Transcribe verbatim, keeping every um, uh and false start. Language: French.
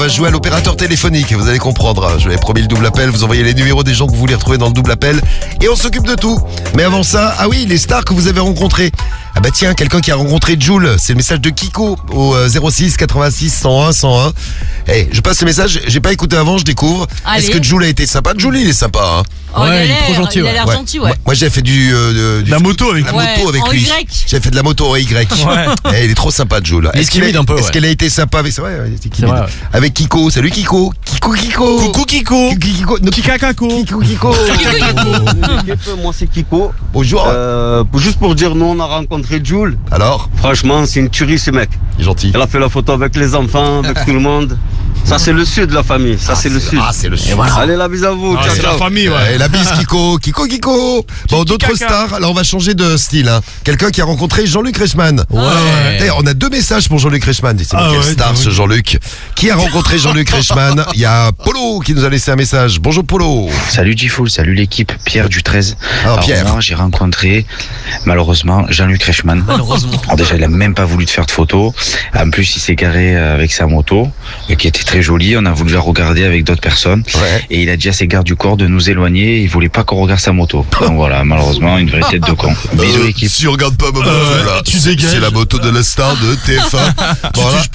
va jouer à l'opérateur téléphonique. Vous allez comprendre. Je vous avais promis le double appel. Vous envoyez les numéros des gens que vous voulez retrouver dans le double appel. Et on s'occupe de tout. Mais avant ça, ah oui, les stars que vous avez rencontrées. Ah bah tiens, quelqu'un qui a rencontré Jul. C'est le message de Kiko au zéro six quatre-vingt-six cent un cent un. Eh, je passe le message. J'ai pas écouté avant, je découvre. Allez. Est-ce que Jul a été sympa? Jul, il est sympa, hein. Oh, Ouais, il a il est trop l'air- gentil, Il a ouais. l'air Ouais. gentil, ouais. Moi, moi, j'ai fait du, euh, du La moto avec la lui. moto Ouais, avec en lui. Y. J'ai fait de la moto en Y. Ouais. Eh, il est trop sympa, Jul. Il est Est-ce qu'il a, timide un peu, est-ce ouais. qu'elle a été sympa avec, c'est vrai, ouais, c'est timide. vrai, ouais. Avec Kiko. Salut Kiko. Kiko, Kiko. Coucou Kiko. Kiko, Kiko. Non, Kikakako. Kiko, Kiko. L'équipe, moi c'est Kiko. Bonjour. Euh, juste pour dire, nous on a rencontré Jules. Alors, Franchement, c'est une tuerie ce mec. il est gentil. Elle a fait la photo avec les enfants, avec tout le monde. Ça c'est le sud, la famille. Ça Ah, c'est le sud. Ah, c'est le sud. Allez, la bise à vous. Ah, ciao, c'est la ciao. famille, Eh, ouais. la bise Kiko, Kiko, Kiko. Bon, d'autres Kaka. stars. Alors, on va changer de style. Hein. Quelqu'un qui a rencontré Jean-Luc Reichmann. Ouais. Eh, on a deux messages pour Jean-Luc Reichmann. Et c'est Ah quelle ouais, star ouais. ce Jean-Luc? Qui a rencontré Jean-Luc Reichmann? Il y a Polo qui nous a laissé un message. Bonjour Polo. Salut G-Full, salut l'équipe, Pierre du treize. Alors, Pierre. moi j'ai rencontré malheureusement Jean-Luc Reichmann. Malheureusement. Alors déjà il a même pas voulu te faire de photos. En plus il s'est garé avec sa moto, euh, qui était très jolie. On a voulu la regarder avec d'autres personnes. Ouais. Et il a dit à ses gardes du corps de nous éloigner. Il voulait pas qu'on regarde sa moto. Donc voilà, malheureusement une vraie tête de con. Bisous Euh, l'équipe. Si on regarde pas ma moto, Euh, là, tu c'est- dégages. c'est la moto de la star de T F un. Voilà.